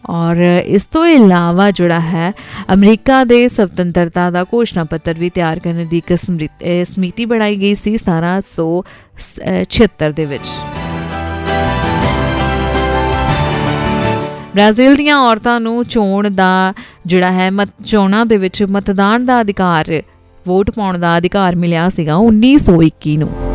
और इस तो इलावा जोड़ा है अमरीका दे स्वतंत्रता का घोषणा पत्र भी तैयार करने की एक समिति बनाई गई सी 1776 दे विच। ब्राज़ील दीआं औरतां नूं चोण दा जिहड़ा है चोणां दे विच मतदान दा अधिकार, वोट पाउण दा अधिकार मिलिया सीगा 1921 नूं।